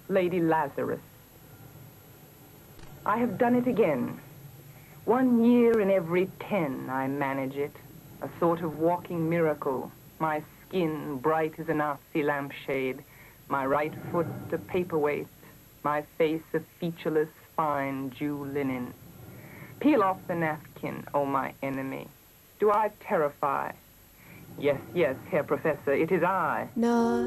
Lady Lazarus. I have done it again. 1 year in every 10 I manage it. A sort of walking miracle. My skin bright as an Nazi lampshade. My right foot a paperweight. My face a featureless, fine Jew linen. Peel off the napkin, O my enemy. Do I terrify? Yes, yes, Herr Professor, it is I. No.